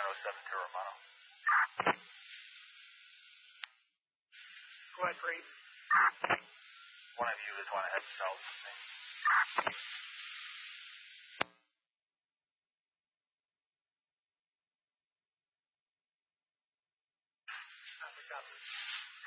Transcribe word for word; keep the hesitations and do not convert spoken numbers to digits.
oh seven two Romano. Go ahead, Bree. One of you just want to head south with me. Copy, copy.